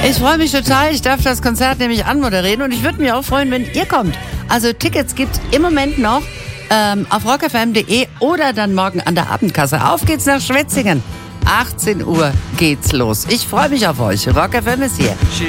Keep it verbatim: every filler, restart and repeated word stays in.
Ich freue mich total. Ich darf das Konzert nämlich anmoderieren und ich würde mich auch freuen, wenn ihr kommt. Also Tickets gibt's im Moment noch ähm, auf rock f m punkt d e oder dann morgen an der Abendkasse. Auf geht's nach Schwetzingen. achtzehn Uhr geht's los. Ich freue mich auf euch. Rock F M ist hier.